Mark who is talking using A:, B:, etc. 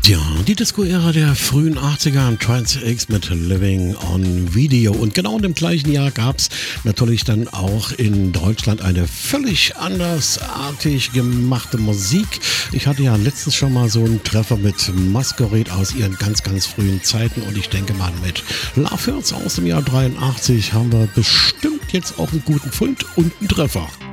A: Ja, die Disco-Ära der frühen 80er und Trance X mit Living on Video. Und genau in dem gleichen Jahr gab es natürlich dann auch in Deutschland eine völlig andersartig gemachte Musik. Ich hatte ja letztens schon mal so einen Treffer mit Masquerade aus ihren ganz, ganz frühen Zeiten. Und ich denke mal, mit Love Hurts aus dem Jahr 83 haben wir bestimmt jetzt auch einen guten Fund und einen Treffer.